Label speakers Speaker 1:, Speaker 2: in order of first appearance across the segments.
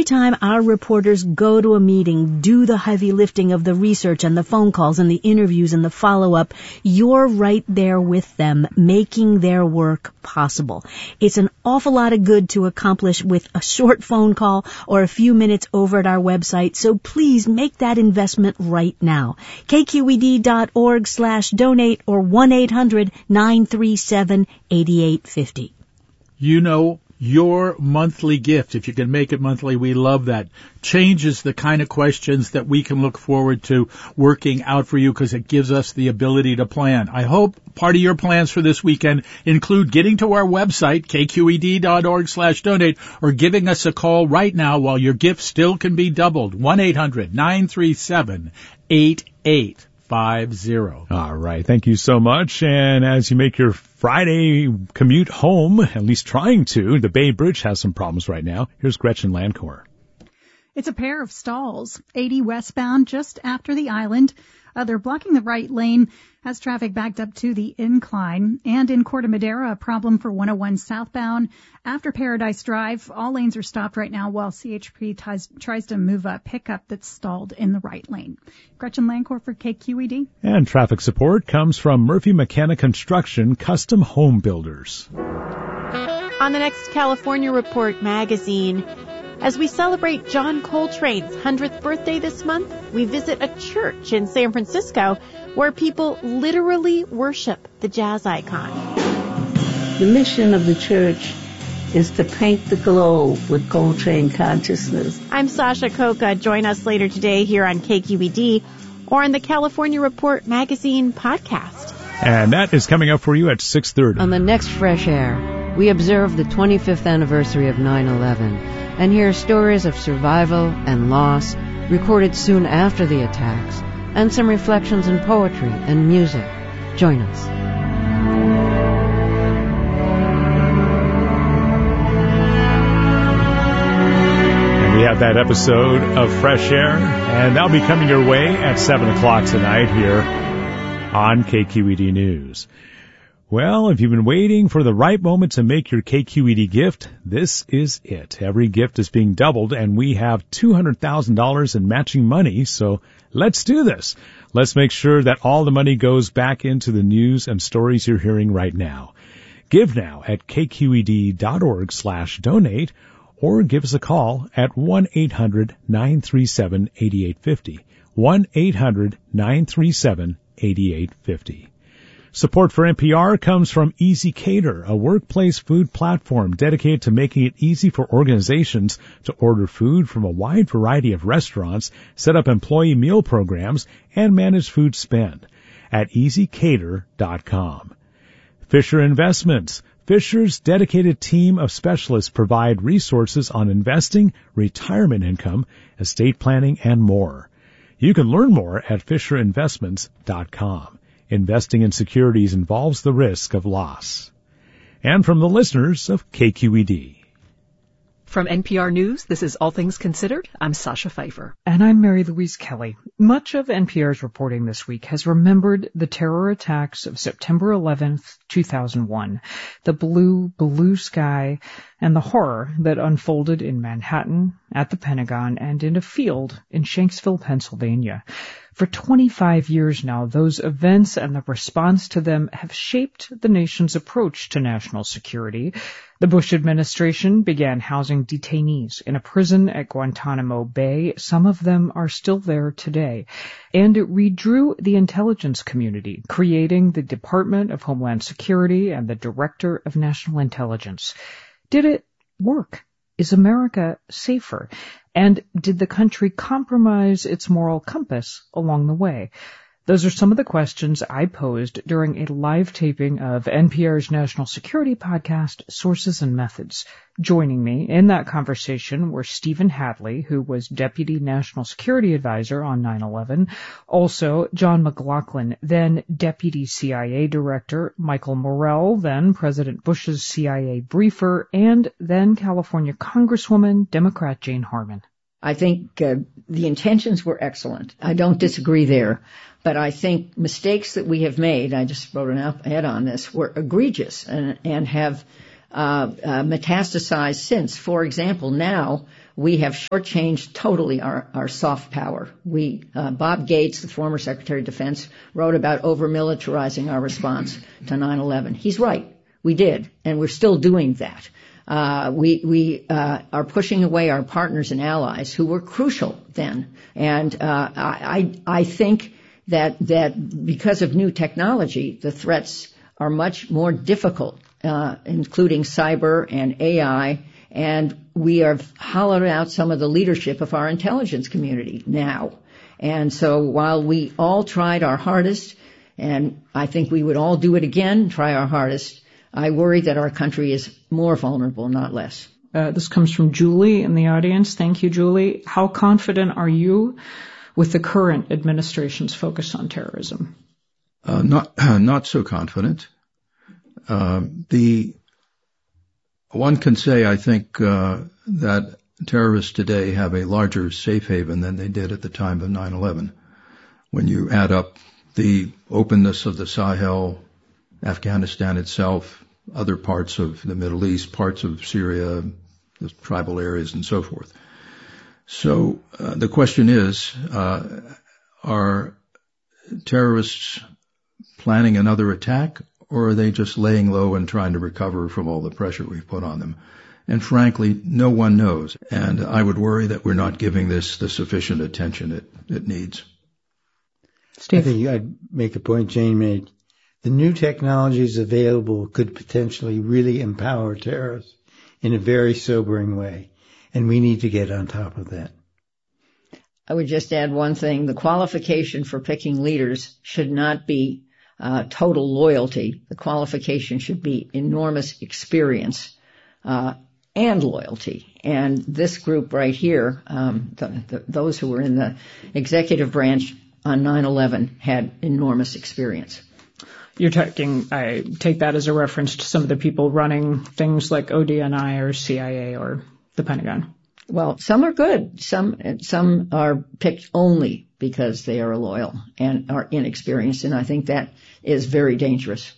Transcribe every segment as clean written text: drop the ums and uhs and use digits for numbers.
Speaker 1: every time our reporters go to a meeting, do the heavy lifting of the research and the phone calls and the interviews and the follow-up, you're right there with them, making their work possible. It's an awful lot of good to accomplish with a short phone call or a few minutes over at our website, so please make that investment right now. kqed.org/donate or 1-800-937-8850.
Speaker 2: You know, your monthly gift, if you can make it monthly, we love that. Changes the kind of questions that we can look forward to working out for you because it gives us the ability to plan. I hope part of your plans for this weekend include getting to our website, kqed.org/donate, or giving us a call right now while your gift still can be doubled. 1-800-937-8850. All
Speaker 3: right. Thank you so much. And as you make your Friday commute home, at least trying to, the Bay Bridge has some problems right now. Here's Gretchen Lancourt.
Speaker 4: It's a pair of stalls, 80 westbound just after the island. They're blocking the right lane as traffic backed up to the incline. And in Corte Madera, a problem for 101 southbound. After Paradise Drive, all lanes are stopped right now while CHP tries to move a pickup that's stalled in the right lane. Gretchen Lancourt for KQED.
Speaker 3: And traffic support comes from Murphy McKenna Construction Custom Home Builders.
Speaker 5: On the next California Report magazine, as we celebrate John Coltrane's 100th birthday this month, we visit a church in San Francisco where people literally worship the jazz icon.
Speaker 6: The mission of the church is to paint the globe with Coltrane consciousness.
Speaker 5: I'm Sasha Coca. Join us later today here on KQED or on the California Report magazine podcast.
Speaker 3: And that is coming up for you at 6:30.
Speaker 7: On the next Fresh Air, we observe the 25th anniversary of 9/11 and hear stories of survival and loss recorded soon after the attacks, and some reflections in poetry and music. Join us.
Speaker 3: And we have that episode of Fresh Air, and that'll be coming your way at 7 o'clock tonight here on KQED News. Well, if you've been waiting for the right moment to make your KQED gift, this is it. Every gift is being doubled, and we have $200,000 in matching money, so let's do this. Let's make sure that all the money goes back into the news and stories you're hearing right now. Give now at kqed.org/donate, or give us a call at 1-800-937-8850. 1-800-937-8850. Support for NPR comes from Easy Cater, a workplace food platform dedicated to making it easy for organizations to order food from a wide variety of restaurants, set up employee meal programs, and manage food spend at easycater.com. Fisher Investments. Fisher's dedicated team of specialists provide resources on investing, retirement income, estate planning, and more. You can learn more at fisherinvestments.com. Investing in securities involves the risk of loss. And from the listeners of KQED.
Speaker 8: From NPR News, this is All Things Considered. I'm Sasha Pfeiffer.
Speaker 9: And I'm Mary Louise Kelly. Much of NPR's reporting this week has remembered the terror attacks of September 11th, 2001, the blue sky, and the horror that unfolded in Manhattan, at the Pentagon, and in a field in Shanksville, Pennsylvania. For 25 years now, those events and the response to them have shaped the nation's approach to national security. The Bush administration began housing detainees in a prison at Guantanamo Bay. Some of them are still there today. And it redrew the intelligence community, creating the Department of Homeland Security and the Director of National Intelligence. Did it work? Is America safer? And did the country compromise its moral compass along the way? Those are some of the questions I posed during a live taping of NPR's national security podcast, Sources and Methods. Joining me in that conversation were Stephen Hadley, who was Deputy National Security Advisor on 9/11, also John McLaughlin, then Deputy CIA Director, Michael Morell, then President Bush's CIA briefer, and then California Congresswoman, Democrat Jane Harman.
Speaker 10: I think the intentions were excellent. I don't disagree there. But I think mistakes that we have made, I just wrote an op-ed on this, were egregious and have metastasized since. For example, now we have shortchanged totally our soft power. Bob Gates, the former Secretary of Defense, wrote about over-militarizing our response to 9/11. He's right. We did, and we're still doing that. We are pushing away our partners and allies who were crucial then. And I think that because of new technology, the threats are much more difficult, including cyber and AI, and we have hollowed out some of the leadership of our intelligence community now. And so while we all tried our hardest, and I think we would all do it again, try our hardest, I worry that our country is more vulnerable, not less.
Speaker 9: This comes from Julie in the audience. Thank you, Julie. How confident are you with the current administration's focus on terrorism?
Speaker 11: Not so confident. One can say, I think, that terrorists today have a larger safe haven than they did at the time of 9/11. When you add up the openness of the Sahel, Afghanistan itself, other parts of the Middle East, parts of Syria, the tribal areas, and so forth. So the question is, are terrorists planning another attack, or are they just laying low and trying to recover from all the pressure we've put on them? And frankly, no one knows. And I would worry that we're not giving this the sufficient attention it needs.
Speaker 12: I think I'd make a point Jane made. The new technologies available could potentially really empower terrorists in a very sobering way, and we need to get on top of that.
Speaker 10: I would just add one thing. The qualification for picking leaders should not be total loyalty. The qualification should be enormous experience and loyalty. And this group right here, those who were in the executive branch on 9/11 had enormous experience.
Speaker 9: I take that as a reference to some of the people running things like ODNI or CIA or the Pentagon.
Speaker 10: Well, some are good. Some are picked only because they are loyal and are inexperienced, and I think that is very dangerous.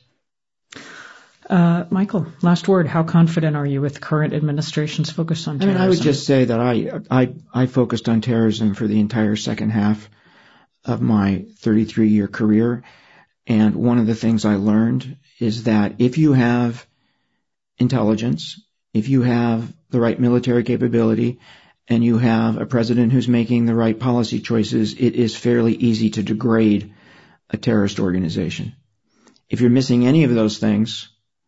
Speaker 9: Michael, last word. How confident are you with the current administration's focus on terrorism?
Speaker 13: I would just say that I focused on terrorism for the entire second half of my 33-year career. And one of the things I learned is that if you have intelligence, if you have the right military capability, and you have a president who's making the right policy choices, it is fairly easy to degrade a terrorist organization. If you're missing any of those things,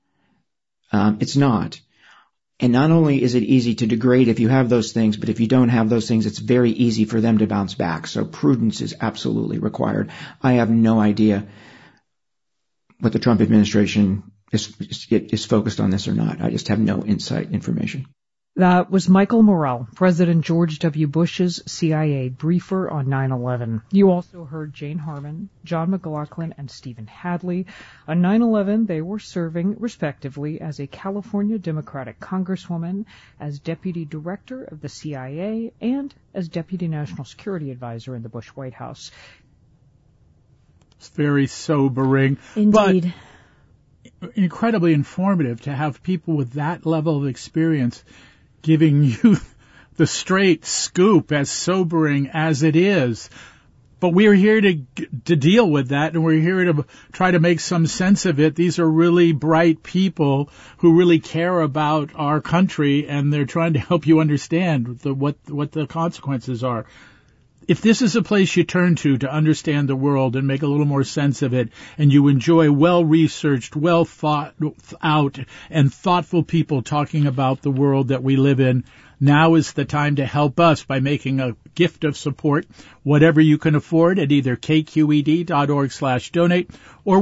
Speaker 13: it's not. And not only is it easy to degrade if you have those things, but if you don't have those things, it's very easy for them to bounce back. So prudence is absolutely required. I have no idea what the Trump administration is focused on this or not. I just have no information.
Speaker 9: That was Michael Morell, President George W. Bush's CIA briefer on 9/11. You also heard Jane Harman, John McLaughlin, and Stephen Hadley. On 9/11, they were serving, respectively, as a California Democratic Congresswoman, as Deputy Director of the CIA, and as Deputy National Security Advisor in the Bush White House.
Speaker 2: It's very sobering.
Speaker 1: Indeed.
Speaker 2: But incredibly informative to have people with that level of experience giving you the straight scoop, as sobering as it is. But we're here to deal with that, and we're here to try to make some sense of it. These are really bright people who really care about our country, and they're trying to help you understand what the consequences are. If this is a place you turn to understand the world and make a little more sense of it, and you enjoy well-researched, well-thought-out, and thoughtful people talking about the world that we live in, now is the time to help us by making a gift of support, whatever you can afford, at either kqed.org/donate or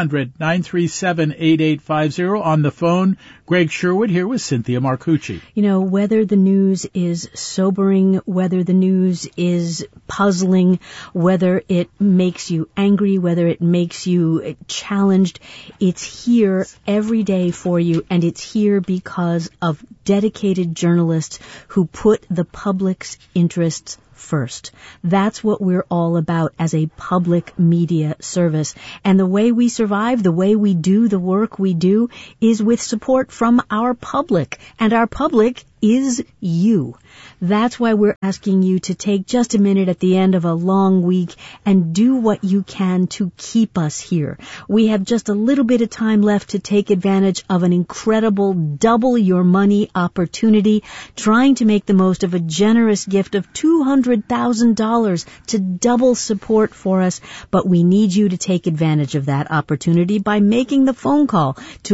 Speaker 2: 1-800-937-8850. On the phone, Greg Sherwood here with Cynthia Marcucci.
Speaker 1: You know, whether the news is sobering, whether the news is puzzling, whether it makes you angry, whether it makes you challenged, it's here every day for you, and it's here because of dedicated journalists who put the public's interests first. That's what we're all about as a public media service. And the way we survive, the way we do the work we do, is with support from our public. And our public is you. That's why we're asking you to take just a minute at the end of a long week and do what you can to keep us here. We have just a little bit of time left to take advantage of an incredible double your money opportunity, trying to make the most of a generous gift of $200,000 to double support for us. But we need you to take advantage of that opportunity by making the phone call to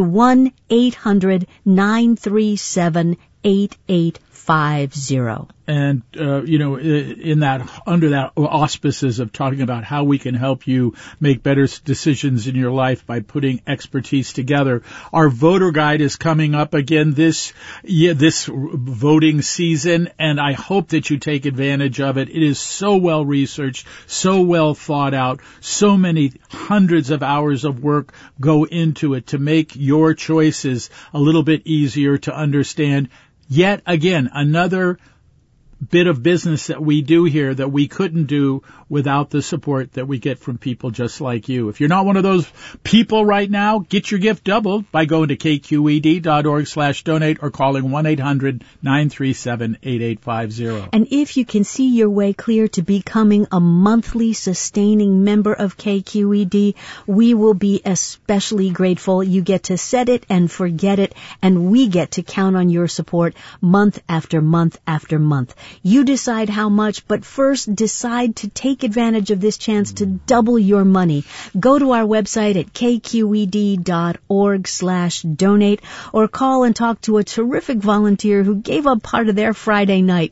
Speaker 1: 1-800-937-8850. And, in that, under that auspices of talking about how we can help you make better decisions in your life by putting expertise together, our voter guide is coming up again this voting season, and I hope that you take advantage of it. It is so well researched, so well thought out, so many hundreds of hours of work go into it to make your choices a little bit easier to understand. Yet again, another bit of business that we do here that we couldn't do without the support that we get from people just like you. If you're not one of those people right now, get your gift doubled by going to kqed.org/donate or calling 1-800-937-8850. And if you can see your way clear to becoming a monthly sustaining member of KQED, we will be especially grateful. You get to set it and forget it, and we get to count on your support month after month after month. You decide how much, but first decide to take advantage of this chance to double your money. Go to our website at kqed.org/donate or call and talk to a terrific volunteer who gave up part of their Friday night.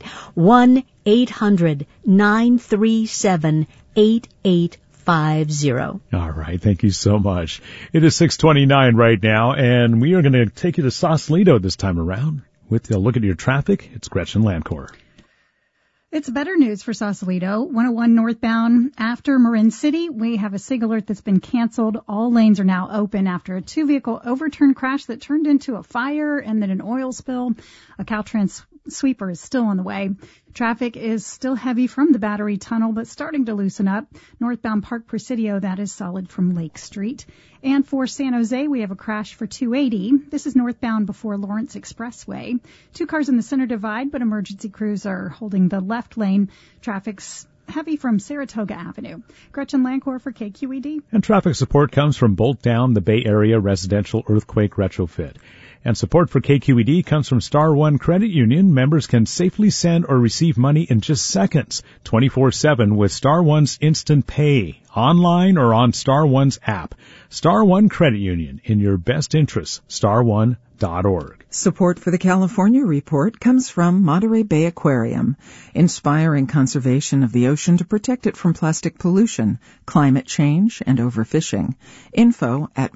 Speaker 1: 1-800-937-8850.
Speaker 3: All right. Thank you so much. It is 6:29 right now, and we are going to take you to Sausalito this time around. With a look at your traffic, it's Gretchen Landcore.
Speaker 4: It's better news for Sausalito. 101 northbound after Marin City, we have a SIG alert that's been canceled. All lanes are now open after a two-vehicle overturn crash that turned into a fire and then an oil spill. A Caltrans sweeper is still on the way. Traffic is still heavy from the Battery Tunnel, but starting to loosen up. Northbound Park Presidio, that is solid from Lake Street. And for San Jose, we have a crash for 280. This is northbound before Lawrence Expressway. Two cars in the center divide, but emergency crews are holding the left lane. Traffic's heavy from Saratoga Avenue. Gretchen Landcore for KQED.
Speaker 3: And traffic support comes from Bolt Down, the Bay Area Residential Earthquake Retrofit. And support for KQED comes from Star One Credit Union. Members can safely send or receive money in just seconds, 24/7 with Star One's Instant Pay, online or on Star One's app. Star One Credit Union, in your best interest, starone.org.
Speaker 14: Support for the California Report comes from Monterey Bay Aquarium, inspiring conservation of the ocean to protect it from plastic pollution, climate change, and overfishing. Info at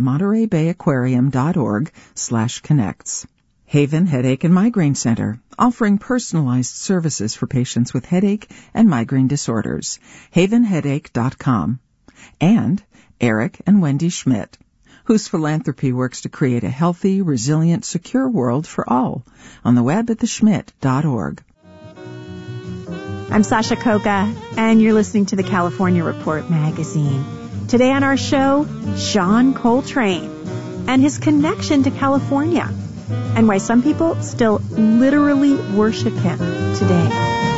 Speaker 14: montereybayaquarium.org/connects. Haven Headache and Migraine Center, offering personalized services for patients with headache and migraine disorders. havenheadache.com. And Eric and Wendy Schmidt, whose philanthropy works to create a healthy, resilient, secure world for all, on the web at theschmidt.org.
Speaker 5: I'm Sasha Coca, and you're listening to the California Report magazine. Today on our show, John Coltrane and his connection to California, and why some people still literally worship him today.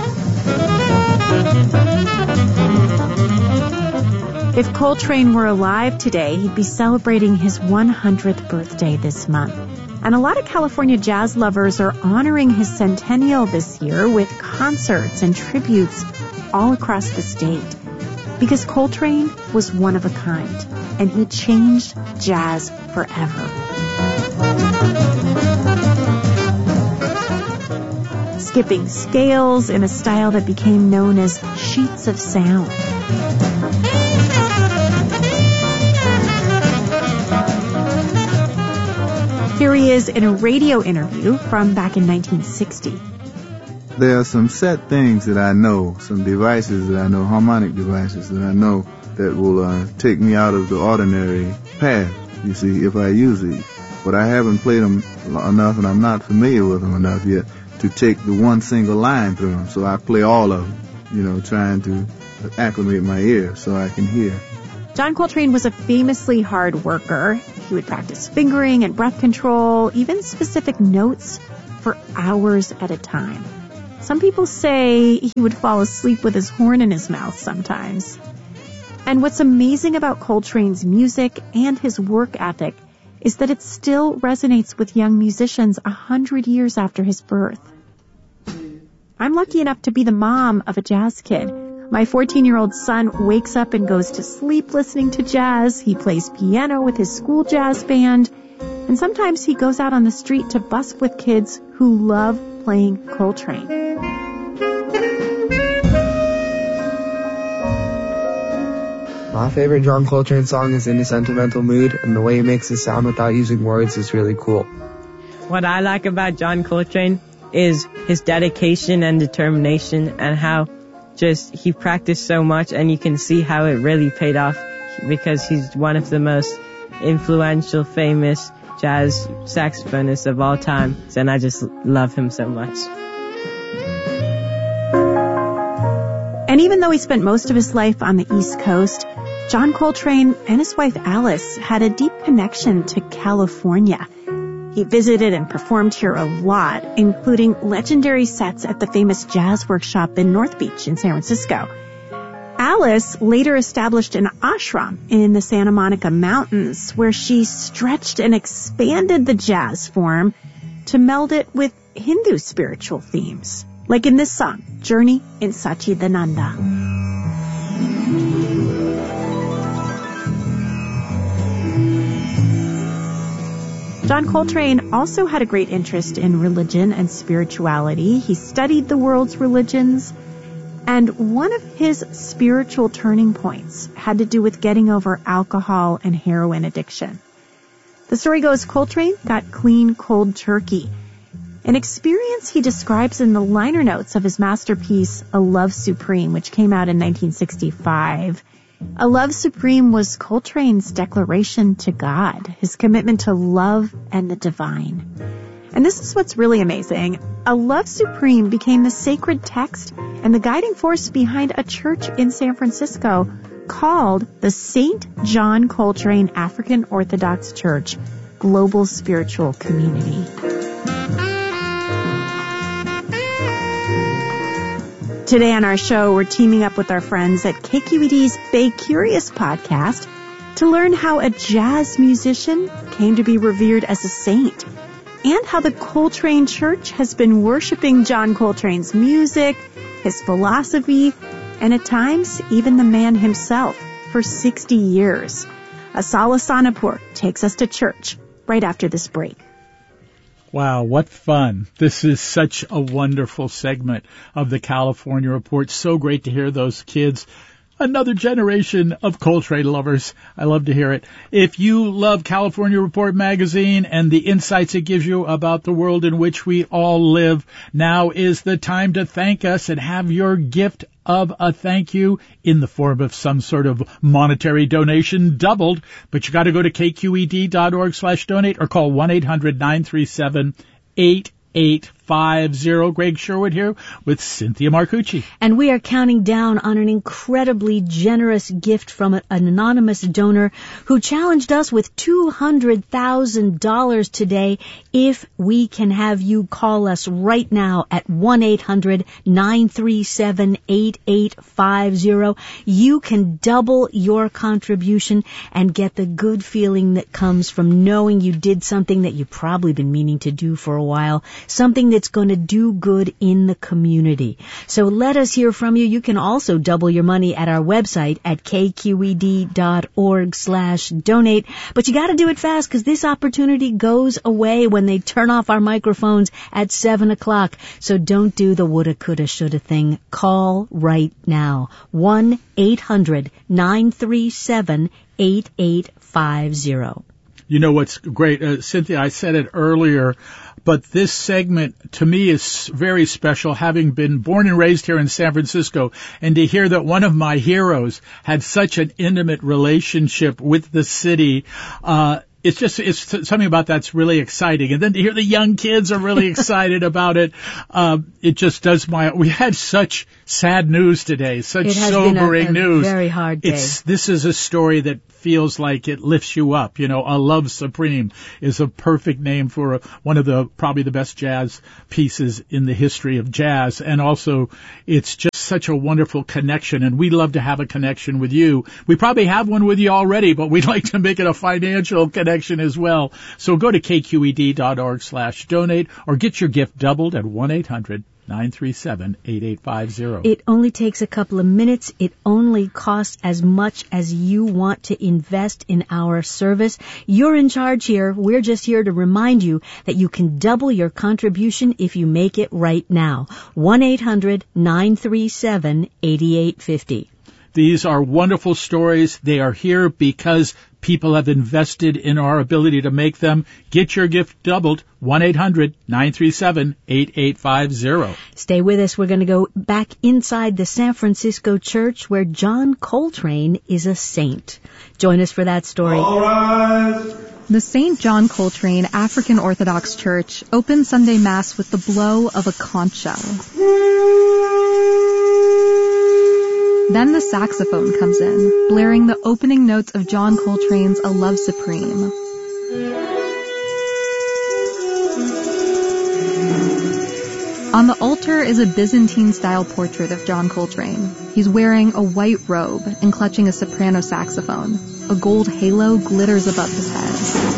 Speaker 5: If Coltrane were alive today, he'd be celebrating his 100th birthday this month. And a lot of California jazz lovers are honoring his centennial this year with concerts and tributes all across the state. Because Coltrane was one of a kind, and he changed jazz forever. Skipping scales in a style that became known as sheets of sound. Here he is in a radio interview from back in 1960.
Speaker 15: There are some set things that I know, some devices that I know, harmonic devices that I know that will take me out of the ordinary path, you see, if I use these. But I haven't played them enough, and I'm not familiar with them enough yet to take the one single line through them. So I play all of them, trying to acclimate my ear so I can hear.
Speaker 5: John Coltrane was a famously hard worker. He would practice fingering and breath control, even specific notes for hours at a time. Some people say he would fall asleep with his horn in his mouth sometimes. And what's amazing about Coltrane's music and his work ethic is that it still resonates with young musicians 100 years after his birth. I'm lucky enough to be the mom of a jazz kid. My 14-year-old son wakes up and goes to sleep listening to jazz. He plays piano with his school jazz band. And sometimes he goes out on the street to busk with kids who love playing Coltrane.
Speaker 16: My favorite John Coltrane song is In a Sentimental Mood, and the way he makes it sound without using words is really cool.
Speaker 17: What I like about John Coltrane is his dedication and determination, and how just he practiced so much, and you can see how it really paid off, because he's one of the most influential, famous jazz saxophonists of all time, and I just love him so much.
Speaker 5: And even though he spent most of his life on the East Coast, John Coltrane and his wife Alice had a deep connection to California. He visited and performed here a lot, including legendary sets at the famous Jazz Workshop in North Beach in San Francisco. Alice later established an ashram in the Santa Monica Mountains, where she stretched and expanded the jazz form to meld it with Hindu spiritual themes, like in this song, Journey in Satchidananda. John Coltrane also had a great interest in religion and spirituality. He studied the world's religions, and one of his spiritual turning points had to do with getting over alcohol and heroin addiction. The story goes Coltrane got clean cold turkey, an experience he describes in the liner notes of his masterpiece, A Love Supreme, which came out in 1965. A Love Supreme was Coltrane's declaration to God, his commitment to love and the divine. And this is what's really amazing. A Love Supreme became the sacred text and the guiding force behind a church in San Francisco called the St. John Coltrane African Orthodox Church Global Spiritual Community. Today on our show, we're teaming up with our friends at KQED's Bay Curious podcast to learn how a jazz musician came to be revered as a saint, and how the Coltrane Church has been worshiping John Coltrane's music, his philosophy, and at times even the man himself for 60 years. Asala Sonapur takes us to church right after this break.
Speaker 2: Wow, what fun. This is such a wonderful segment of the California Report. So great to hear those kids. Another generation of Coltrane lovers. I love to hear it. If you love California Report magazine and the insights it gives you about the world in which we all live, now is the time to thank us and have your gift of a thank you in the form of some sort of monetary donation doubled. But you got to go to kqed.org/donate or call 1-800-937-8850. Greg Sherwood here with Cynthia Marcucci.
Speaker 1: And we are counting down on an incredibly generous gift from an anonymous donor who challenged us with $200,000 today if we can have you call us right now at 1-800-937-8850. You can double your contribution and get the good feeling that comes from knowing you did something that you've probably been meaning to do for a while, something that's going to do good in the community. So let us hear from you. You can also double your money at our website at kqed.org/donate. But you got to do it fast because this opportunity goes away when they turn off our microphones at 7 o'clock. So don't do the woulda, coulda, shoulda thing. Call right now. 1-800-937-8850.
Speaker 2: You know what's great, Cynthia, I said it earlier, but this segment to me is very special, having been born and raised here in San Francisco, and to hear that one of my heroes had such an intimate relationship with the city. it's something about that's really exciting. And then to hear the young kids are really excited about it, it just does we had such sad news today, such sobering news.
Speaker 1: Very hard day.
Speaker 2: This is a story that feels like it lifts you up. A Love Supreme is a perfect name for one of probably the best jazz pieces in the history of jazz. And also it's just such a wonderful connection, and we'd love to have a connection with you. We probably have one with you already, but we'd like to make it a financial connection as well. So go to kqed.org/donate or get your gift doubled at 1-800-937-8850.
Speaker 1: It only takes a couple of minutes. It only costs as much as you want to invest in our service. You're in charge here. We're just here to remind you that you can double your contribution if you make it right now. 1-800-937-8850.
Speaker 2: These are wonderful stories. They are here because people have invested in our ability to make them. Get your gift doubled. 1-800-937-8850.
Speaker 1: Stay with us. We're going to go back inside the San Francisco church where John Coltrane is a saint. Join us for that story.
Speaker 18: All rise.
Speaker 19: The St. John Coltrane African Orthodox Church opens Sunday Mass with the blow of a conch shell. Then the saxophone comes in, blaring the opening notes of John Coltrane's A Love Supreme. On the altar is a Byzantine-style portrait of John Coltrane. He's wearing a white robe and clutching a soprano saxophone. A gold halo glitters above his head.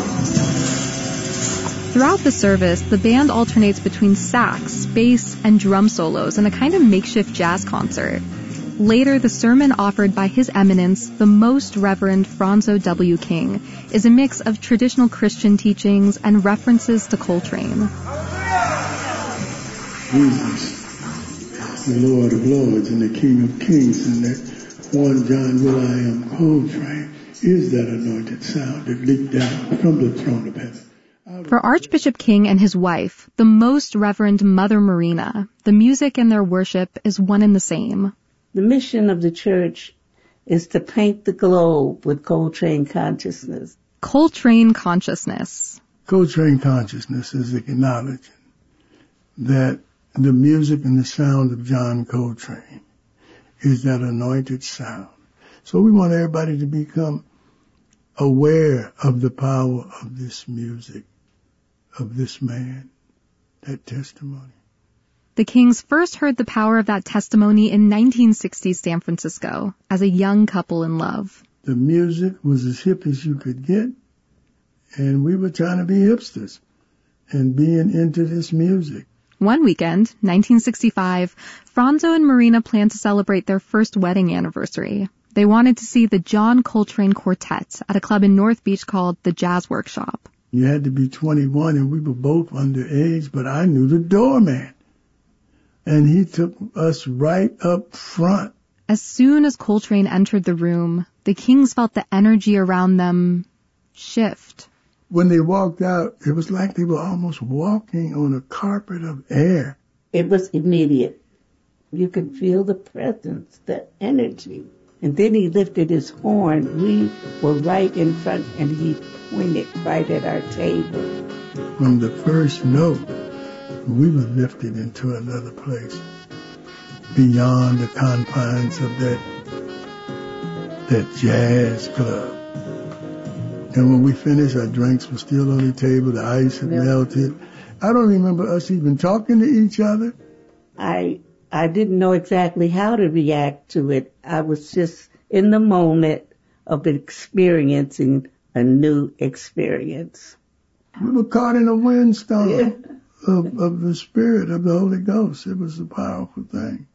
Speaker 19: Throughout the service, the band alternates between sax, bass, and drum solos in a kind of makeshift jazz concert. Later, the sermon offered by His Eminence, the Most Reverend Phronzo W. King, is a mix of traditional Christian teachings and references to Coltrane.
Speaker 18: Jesus is the Lord of Lords and the King of Kings, and that one John Will.I.Am Coltrane is that anointed sound that leaped down from the throne of heaven.
Speaker 19: For Archbishop King and his wife, the Most Reverend Mother Marina, the music in their worship is one and the same.
Speaker 6: The mission of the church is to paint the globe with Coltrane consciousness.
Speaker 19: Coltrane consciousness.
Speaker 18: Coltrane consciousness is acknowledging that the music and the sound of John Coltrane is that anointed sound. So we want everybody to become aware of the power of this music, of this man, that testimony.
Speaker 19: The Kings first heard the power of that testimony in 1960s San Francisco as a young couple in love.
Speaker 18: The music was as hip as you could get, and we were trying to be hipsters and being into this music.
Speaker 19: One weekend, 1965, Phronzo and Marina planned to celebrate their first wedding anniversary. They wanted to see the John Coltrane Quartet at a club in North Beach called the Jazz Workshop.
Speaker 18: You had to be 21, and we were both underage, but I knew the doorman. And he took us right up front.
Speaker 19: As soon as Coltrane entered the room, the Kings felt the energy around them shift.
Speaker 18: When they walked out, it was like they were almost walking on a carpet of air.
Speaker 6: It was immediate. You could feel the presence, the energy. And then he lifted his horn. We were right in front, and he pointed right at our table.
Speaker 18: From the first note, we were lifted into another place, beyond the confines of that jazz club. And when we finished, our drinks were still on the table, the ice had melted. I don't remember us even talking to each other.
Speaker 6: I didn't know exactly how to react to it. I was just in the moment of experiencing a new experience.
Speaker 18: We were caught in a windstorm of the Spirit of the Holy Ghost. It was a powerful thing.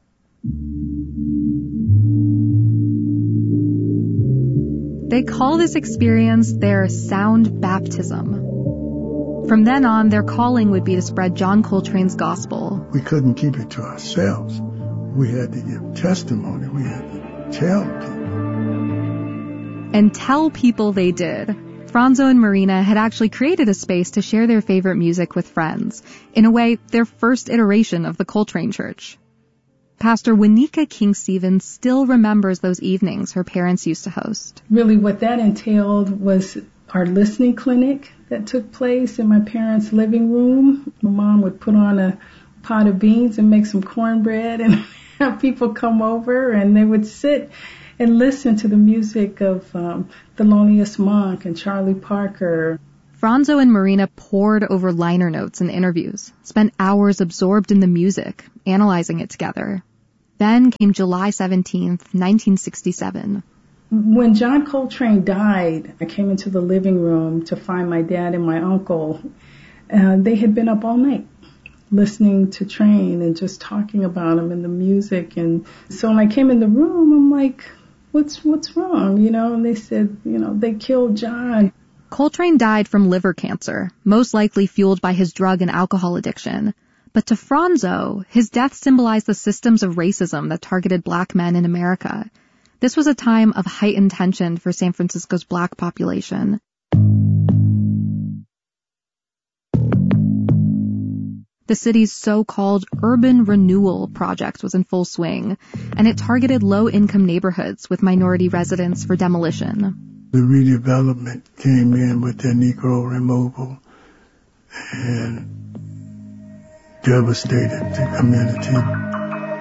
Speaker 19: They call this experience their sound baptism. From then on, their calling would be to spread John Coltrane's gospel.
Speaker 18: We couldn't keep it to ourselves. We had to give testimony. We had to tell people.
Speaker 19: And tell people they did. Phronzo and Marina had actually created a space to share their favorite music with friends. In a way, their first iteration of the Coltrane Church. Pastor Winika King-Stevens still remembers those evenings her parents used to host.
Speaker 20: Really what that entailed was our listening clinic that took place in my parents' living room. My mom would put on a pot of beans and make some cornbread and have people come over, and they would sit and listen to the music of Thelonious Monk and Charlie Parker.
Speaker 19: Franzo and Marina pored over liner notes and interviews, spent hours absorbed in the music, analyzing it together. Then came July 17th, 1967.
Speaker 20: When John Coltrane died, I came into the living room to find my dad and my uncle. They had been up all night listening to Train and just talking about him and the music. And so when I came in the room, I'm like, what's wrong? And they said, they killed John.
Speaker 19: Coltrane died from liver cancer, most likely fueled by his drug and alcohol addiction. But to Franzo, his death symbolized the systems of racism that targeted black men in America. This was a time of heightened tension for San Francisco's black population. The city's so-called urban renewal project was in full swing, and it targeted low-income neighborhoods with minority residents for demolition.
Speaker 18: The redevelopment came in with their Negro removal and devastated the community.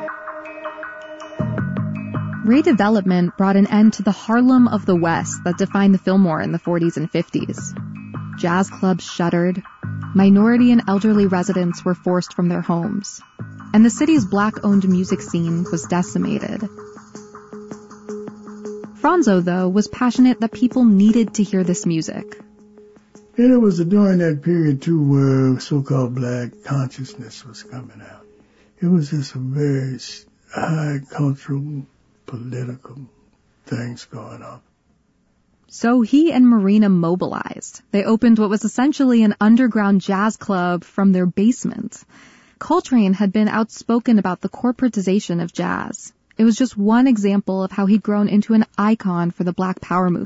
Speaker 19: Redevelopment brought an end to the Harlem of the West that defined the Fillmore in the 40s and 50s. Jazz clubs shuttered, minority and elderly residents were forced from their homes, and the city's black-owned music scene was decimated. Franzo, though, was passionate that people needed to hear this music.
Speaker 18: And it was during that period, too, where so-called black consciousness was coming out. It was just a very high cultural, political things going on.
Speaker 19: So he and Marina mobilized. They opened what was essentially an underground jazz club from their basement. Coltrane had been outspoken about the corporatization of jazz. It was just one example of how he'd grown into an icon for the Black Power movement.